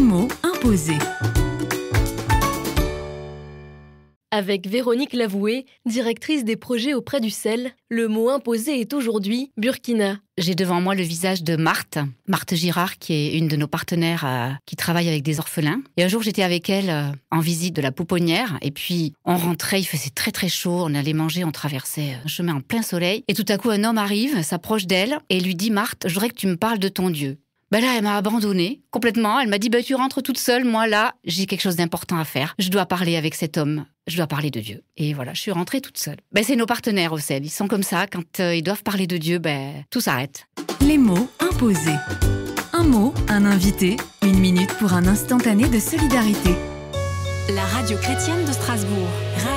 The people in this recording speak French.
mots imposés. Avec Véronique Lavoué, directrice des projets auprès du CEL, le mot imposé est aujourd'hui Burkina. J'ai devant moi le visage de Marthe Girard, qui est une de nos partenaires qui travaille avec des orphelins. Et un jour, j'étais avec elle en visite de la pouponnière. Et puis, on rentrait, il faisait très très chaud. On allait manger, on traversait un chemin en plein soleil. Et tout à coup, un homme arrive, s'approche d'elle et lui dit « Marthe, je voudrais que tu me parles de ton Dieu ». Ben là, elle m'a abandonnée complètement. Elle m'a dit tu rentres toute seule. Moi, là, j'ai quelque chose d'important à faire. Je dois parler avec cet homme. Je dois parler de Dieu. Et voilà, je suis rentrée toute seule. C'est nos partenaires au CEL. Ils sont comme ça. Quand ils doivent parler de Dieu, tout s'arrête. Les mots imposés. Un mot, un invité. 1 minute pour un instantané de solidarité. La radio chrétienne de Strasbourg.